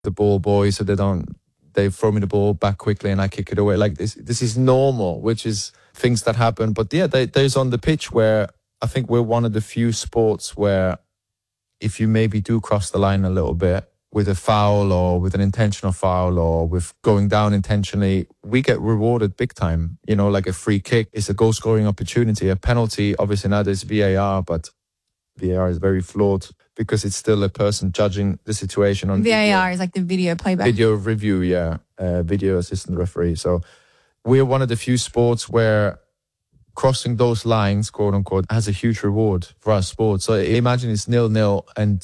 the ball boy, so they throw me the ball back quickly and I kick it away. Like this is normal, which is things that happen. But yeah, there's on the pitch where I think we're one of the few sports where if you maybe do cross the line a little bit with a foul or with an intentional foul or with going down intentionally, we get rewarded big time. You know, like a free kick is a goal scoring opportunity. A penalty, obviously now there's VAR, but VAR is very flawed because it's still a person judging the situation on VAR is like the video playback. Video review, yeah. Video assistant referee. So we're one of the few sports where crossing those lines, quote unquote, has a huge reward for our sport. So imagine it's 0-0 and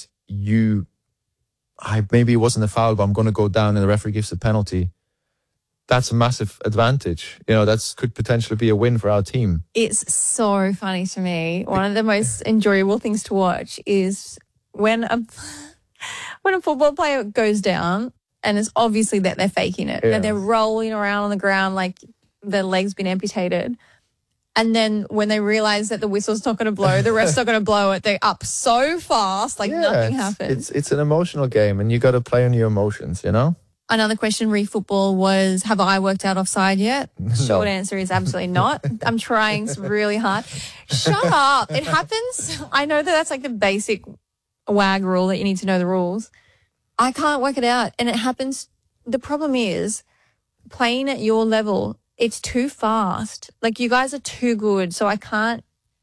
maybe it wasn't a foul, but I'm going to go down and the referee gives a penalty. That's a massive advantage. You know, that could potentially be a win for our team. It's so funny to me. One of the most enjoyable things to watch is when a football player goes down and it's obviously that they're faking it, that they're rolling around on the ground like their leg's been amputated. And then when they realize that the whistle's not going to blow, the ref's not going to blow it, they're up so fast like nothing happens. It's an emotional game and you got to play on your emotions, you know? Another question re football was, have I worked out offside yet? Short answer is absolutely not. I'm trying really hard. Shut up. It happens. I know that's like the basic WAG rule that you need to know the rules. I can't work it out. And it happens. The problem is playing at your level, it's too fast. Like you guys are too good. So I can't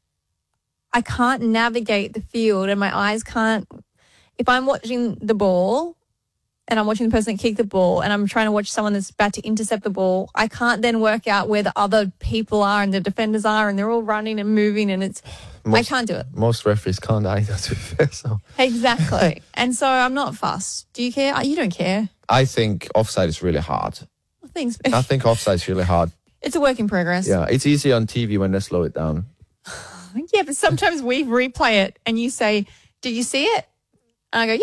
navigate the field and my eyes can't. If I'm watching the ball and I'm watching the person kick the ball and I'm trying to watch someone that's about to intercept the ball, I can't then work out where the other people are and the defenders are and they're all running and moving and I can't do it. Most referees can't either, to be fair. So. Exactly. And so I'm not fussed. Do you care? You don't care. I think offside is really hard. Thanks. I think offside is really hard. It's a work in progress. Yeah, it's easy on TV when they slow it down. Yeah, but sometimes we replay it and you say, did you see it? And I go,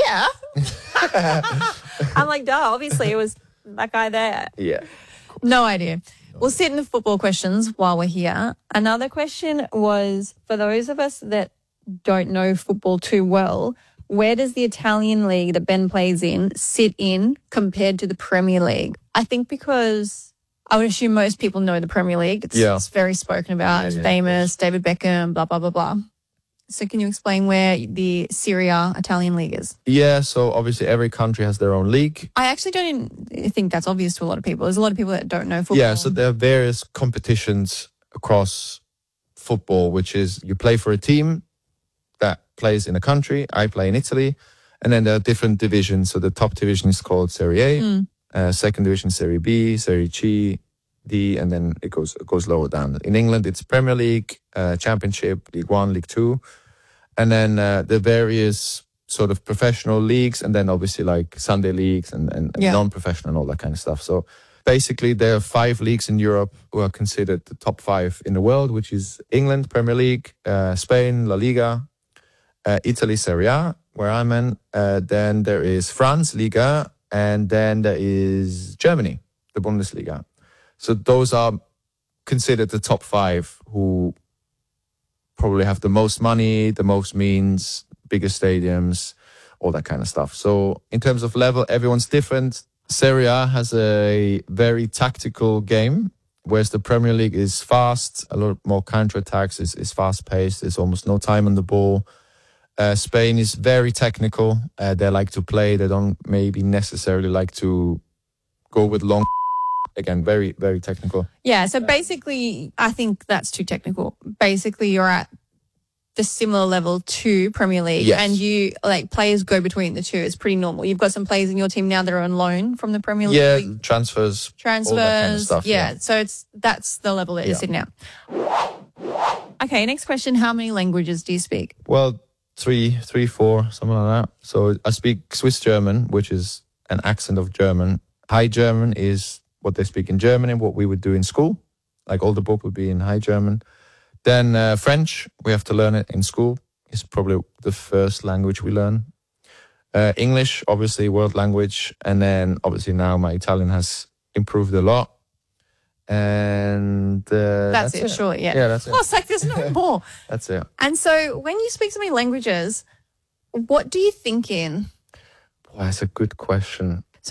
yeah. I'm like, duh, obviously it was that guy there. Yeah. No idea. We'll sit in the football questions while we're here. Another question was, for those of us that don't know football too well, where does the Italian league that Ben plays in sit in compared to the Premier League? I think because I would assume most people know the Premier League. It's very spoken about. It's famous, David Beckham, blah, blah, blah, blah. So can you explain where the Serie A Italian league is? Yeah, so obviously every country has their own league. I actually don't think that's obvious to a lot of people. There's a lot of people that don't know football. Yeah, so there are various competitions across football, which is you play for a team that plays in a country. I play in Italy. And then there are different divisions. So the top division is called Serie A. Second division, Serie B, Serie C, D, and then it goes lower down. In England, it's Premier League, Championship, League One, League Two. And then the various sort of professional leagues, and then obviously like Sunday leagues and non-professional and all that kind of stuff. So basically there are 5 leagues in Europe who are considered the top 5 in the world, which is England, Premier League, Spain, La Liga, Italy, Serie A, where I'm in. Then there is France, Liga, and then there is Germany, the Bundesliga. So those are considered the top 5 who probably have the most money, the most means, bigger stadiums, all that kind of stuff. So in terms of level, everyone's different. Serie A has a very tactical game, whereas the Premier League is fast, a lot more counterattacks, is fast-paced, there's almost no time on the ball. Spain is very technical. They like to play. They don't maybe necessarily like to go with long. Again, very, very technical. Yeah, so basically, I think that's too technical. Basically, you're at the similar level to Premier League, and you like players go between the two. It's pretty normal. You've got some players in your team now that are on loan from the Premier League. Yeah, transfers, all that kind of stuff. Yeah, so that's the level that you're sitting at. Okay, next question. How many languages do you speak? Well, three, 4, something like that. So I speak Swiss German, which is an accent of German. High German is what they speak in Germany, what we would do in school. Like all the book would be in High German. Then French, we have to learn it in school. It's probably the first language we learn. English, obviously, world language. And then obviously now my Italian has improved a lot. And that's it, surely, yeah. Yeah, that's it. Oh, it's like there's no more. That's it. And so when you speak so many languages, what do you think in? Boy, that's a good question.